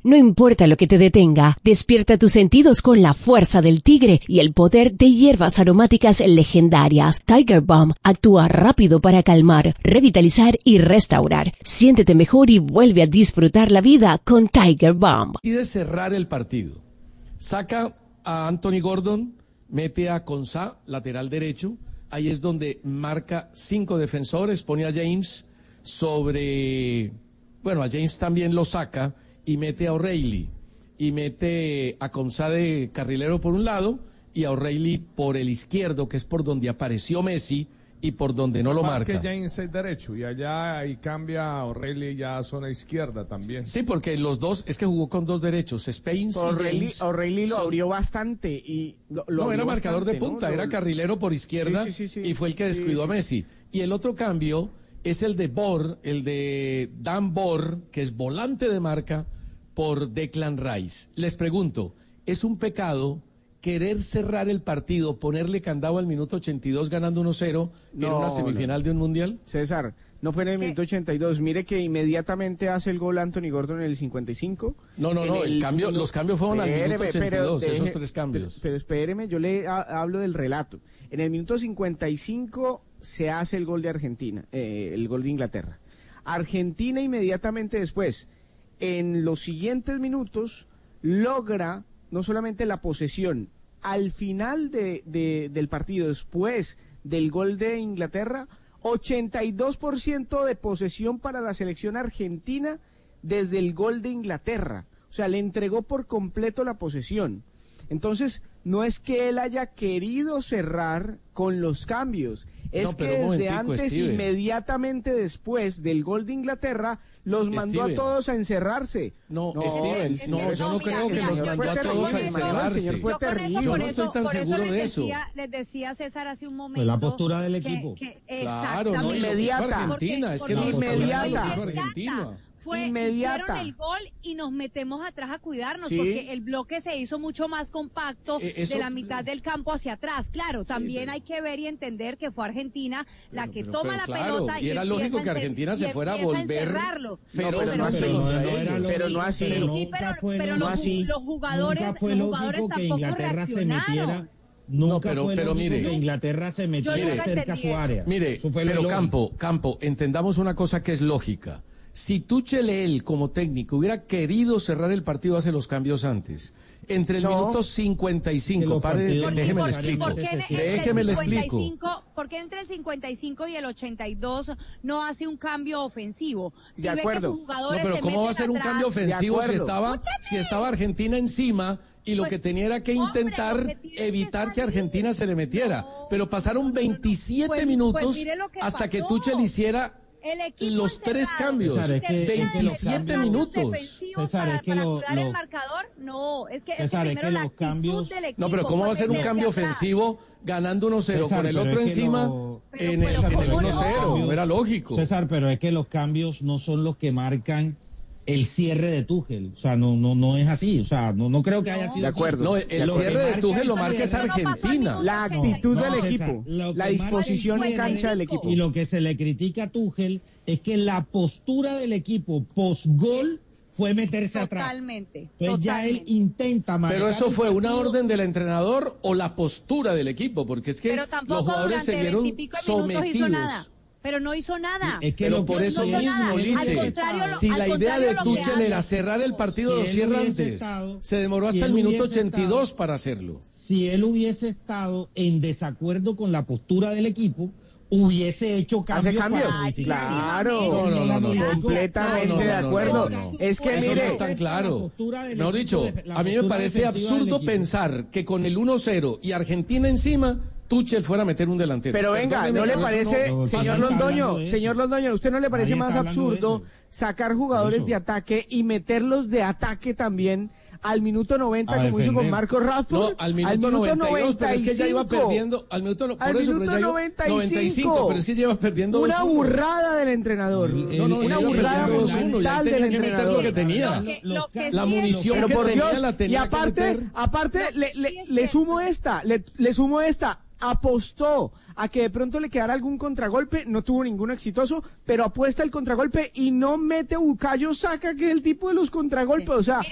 No importa lo que te detenga, despierta tus sentidos con la fuerza del tigre y el poder de hierbas aromáticas legendarias. Tiger Balm actúa rápido para calmar, revitalizar y restaurar. Siéntete mejor y vuelve a disfrutar la vida con Tiger Balm. Decide cerrar el partido. Saca a Anthony Gordon, mete a Konsa, lateral derecho. Ahí es donde marca 5 defensores, pone a James sobre... Bueno, a James también lo saca y mete a O'Reilly. Y mete a Konsa de carrilero por un lado y a O'Reilly por el izquierdo, que es por donde apareció Messi y por donde no lo marca. Más que James es derecho y allá ahí cambia a O'Reilly ya a zona izquierda también. Sí, porque los dos, es que jugó con dos derechos, Spain y James. O'Reilly lo abrió bastante y no, era marcador de punta, ¿no? Era carrilero por izquierda sí. Y fue el que descuidó a Messi. Y el otro cambio es el de Bohr, el de Dan Bohr, que es volante de marca por Declan Rice. Les pregunto, ¿es un pecado querer cerrar el partido, ponerle candado al minuto 82 ganando 1-0 en una semifinal de un mundial? César, no fue en el minuto 82. Mire que inmediatamente hace el gol Anthony Gordon en el 55. No, los cambios fueron al minuto 82, esos 3 cambios. Pero espéreme, yo le hablo del relato. En el minuto 55 se hace el gol de Argentina, el gol de Inglaterra. Argentina inmediatamente después, en los siguientes minutos, logra no solamente la posesión, al final del partido, después del gol de Inglaterra, 82% de posesión para la selección argentina desde el gol de Inglaterra. O sea, le entregó por completo la posesión. Entonces, no es que él haya querido cerrar con los cambios, es que desde antes, Steven, inmediatamente después del gol de Inglaterra, los mandó a todos a encerrarse. No, Steven, yo no creo que los mandó a todos a encerrarse. Señor, fue terrible. Yo no estoy tan seguro de eso. Les decía César hace un momento. Pues la postura del equipo. Claro, no, inmediata. Argentina, es que no inmediata. Argentina. Hicieron el gol y nos metemos atrás a cuidarnos, porque el bloque se hizo mucho más compacto de la mitad del campo hacia atrás. Claro, también hay que ver y entender que fue Argentina la que toma la pelota y era lógico que Argentina se fuera a volver. Pero no así. Los jugadores fue lógico que Inglaterra se metiera. Nunca fue lógico que Inglaterra se metiera cerca a su área. Mire, pero Campo, entendamos una cosa que es lógica. Si Tuchel, él como técnico hubiera querido cerrar el partido, hace los cambios antes. Entre el minuto 55, déjeme le explico. ¿Por qué entre el 55 y el 82 no hace un cambio ofensivo? De acuerdo. Pero ¿cómo va a ser un cambio ofensivo si estaba Argentina encima? Y lo que tenía era que intentar evitar que Argentina se le metiera. Pero pasaron 27 minutos hasta que Tuchel hiciera los 3 cambios. César, 27 minutos. César, es que los cambios. No, pero ¿cómo va a ser un cambio ofensivo ganando 1-0 con el otro encima en el 1-0? Era lógico. César, pero es que los cambios no son los que marcan el cierre de Tuchel, o sea, no es así, o sea, no creo que haya sido de acuerdo. así. No, el cierre de Tuchel lo marca es Argentina. La actitud del equipo, la disposición en cancha del equipo. Y lo que se le critica a Tuchel es que la postura del equipo post-gol fue meterse atrás. Totalmente. Entonces ya él intenta marcar. Pero eso fue una orden del entrenador o la postura del equipo, porque es que los jugadores se vieron sometidos. Pero no hizo nada. Es que pero por eso mismo, Lince, si la idea de Tuchel era cerrar el partido, lo cierra antes. Se demoró hasta el minuto 82 para hacerlo. Si él hubiese estado en desacuerdo con la postura del equipo, hubiese hecho cambios. Claro, completamente de acuerdo. Es que eso mire, no es tan claro. Mejor dicho, a mí me parece absurdo pensar que con el 1-0 y Argentina encima, Tuchel fuera a meter un delantero. Pero venga, ¿no le parece, señor Londoño, ¿a usted no le parece más absurdo sacar jugadores de ataque y meterlos de ataque también al minuto 90 como hizo con Marcos Rashford? No, al minuto 92, pero es que ya iba perdiendo, al minuto 95, pero es que ya iba perdiendo 2-1. Una burrada del entrenador. Una burrada monumental del entrenador. Lo que tenía. La munición que tenía la tenía. Y aparte le sumo esta, apostó a que de pronto le quedara algún contragolpe, no tuvo ninguno exitoso, pero apuesta el contragolpe y no mete Bukayo Saka, que es el tipo de los contragolpes, o sea,